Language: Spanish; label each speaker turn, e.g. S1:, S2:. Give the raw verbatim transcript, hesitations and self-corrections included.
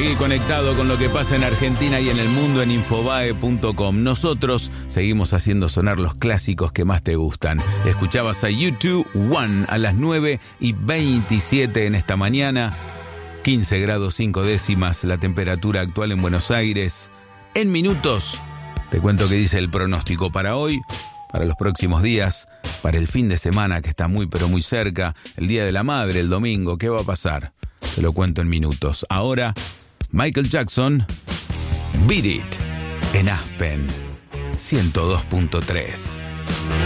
S1: Seguí conectado con lo que pasa en Argentina y en el mundo en infobae punto com. Nosotros seguimos haciendo sonar los clásicos que más te gustan. Escuchabas a U dos One a las nueve y veintisiete en esta mañana. quince grados cinco décimas la temperatura actual en Buenos Aires. En minutos te cuento qué dice el pronóstico para hoy, para los próximos días, para el fin de semana que está muy pero muy cerca, el Día de la Madre, el domingo. ¿Qué va a pasar? Te lo cuento en minutos. Ahora, Michael Jackson, Beat It, en Aspen ciento dos punto tres.